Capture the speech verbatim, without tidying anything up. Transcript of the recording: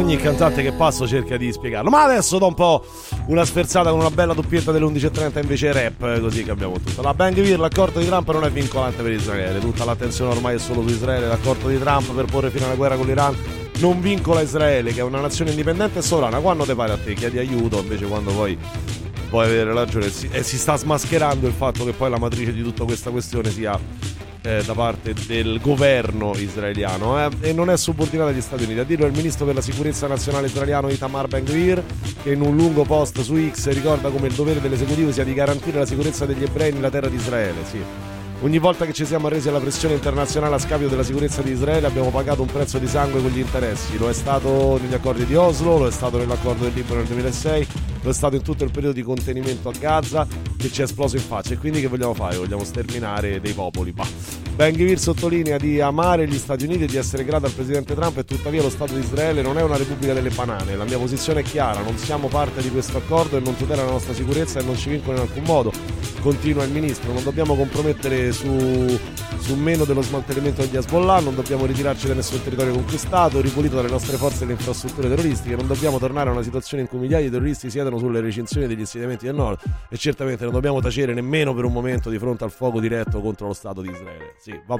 ogni cantante che passo cerca di spiegarlo. Ma adesso do un po' una sferzata con una bella doppietta delle undici e trenta invece rap, così che abbiamo tutto. La Ben Gvir, l'accordo di Trump non è vincolante per Israele. Tutta l'attenzione ormai è solo su Israele. L'accordo di Trump per porre fine alla guerra con l'Iran non vincola Israele, che è una nazione indipendente e sovrana. Quando te pare a te chiedi aiuto, invece quando poi puoi avere ragione. Si, e si sta smascherando il fatto che poi la matrice di tutta questa questione sia eh, da parte del governo israeliano, eh, e non è subordinata agli Stati Uniti. A dirlo è il ministro per la sicurezza nazionale israeliano Itamar Ben Gvir, che in un lungo post su X ricorda come il dovere dell'esecutivo sia di garantire la sicurezza degli ebrei nella terra di Israele. Sì. Ogni volta che ci siamo arresi alla pressione internazionale a scapito della sicurezza di Israele abbiamo pagato un prezzo di sangue con gli interessi. Lo è stato negli accordi di Oslo, lo è stato nell'accordo del Libano nel duemilasei, lo è stato in tutto il periodo di contenimento a Gaza che ci è esploso in faccia. E quindi che vogliamo fare? Vogliamo sterminare dei popoli. Bah. Ben Gvir sottolinea di amare gli Stati Uniti e di essere grato al presidente Trump, e tuttavia lo Stato di Israele non è una repubblica delle banane. La mia posizione è chiara, non siamo parte di questo accordo e non tutela la nostra sicurezza e non ci vincola in alcun modo. Continua il ministro, non dobbiamo compromettere su, su meno dello smantellamento degli Hezbollah, non dobbiamo ritirarci da nessun territorio conquistato, ripulito dalle nostre forze e le infrastrutture terroristiche, non dobbiamo tornare a una situazione in cui migliaia di terroristi siedono sulle recinzioni degli insediamenti del nord, e certamente non dobbiamo tacere nemmeno per un momento di fronte al fuoco diretto contro lo Stato di Israele. Sì, va,